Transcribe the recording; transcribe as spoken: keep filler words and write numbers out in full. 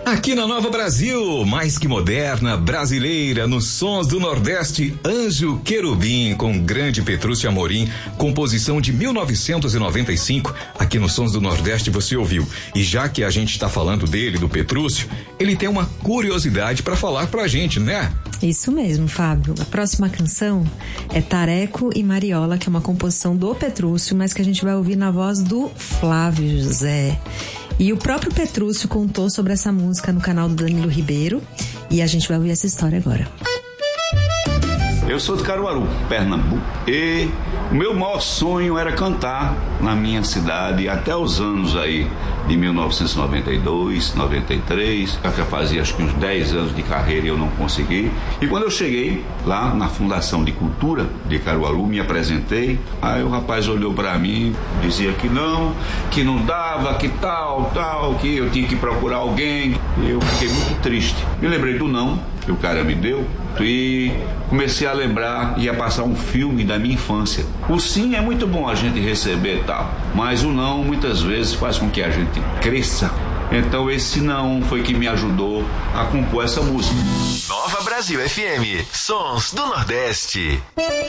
Aqui na Nova Brasil, mais que moderna, brasileira, nos sons do Nordeste, Anjo Querubim, com grande Petrúcio Amorim, composição de mil novecentos e noventa e cinco, aqui nos sons do Nordeste você ouviu. E já que a gente está falando dele, do Petrúcio, ele tem uma curiosidade para falar pra gente, né? Isso mesmo, Fábio. A próxima canção é Tareco e Mariola, que é uma composição do Petrúcio, mas que a gente vai ouvir na voz do Flávio José. E o próprio Petrúcio contou sobre essa música no canal do Danilo Ribeiro. E a gente vai ouvir essa história agora. Eu sou de Caruaru, Pernambuco, e o meu maior sonho era cantar na minha cidade até os anos aí de mil novecentos e noventa e dois, noventa e três, eu já fazia acho que uns dez anos de carreira e eu não consegui. E quando eu cheguei lá na Fundação de Cultura de Caruaru, me apresentei, aí o rapaz olhou pra mim, dizia que não, que não dava, que tal, tal, que eu tinha que procurar alguém. E eu fiquei muito triste. Me lembrei do não que o cara me deu e comecei a lembrar, ia passar um filme da minha infância. O sim é muito bom a gente receber e tal, mas o não muitas vezes faz com que a gente cresça. Então esse não foi que me ajudou a compor essa música. Nova Brasil F M, sons do Nordeste.